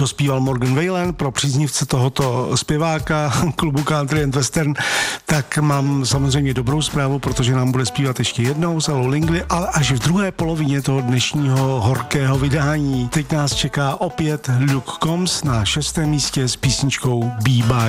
to zpíval Morgan Wallen. Pro příznivce tohoto zpěváka klubu Country and Western, tak mám samozřejmě dobrou zprávu, protože nám bude zpívat ještě jednou s Ellou Langley, ale až v druhé polovině toho dnešního horkého vydání. Teď nás čeká opět Luke Combs na 6. místě s písničkou Be By.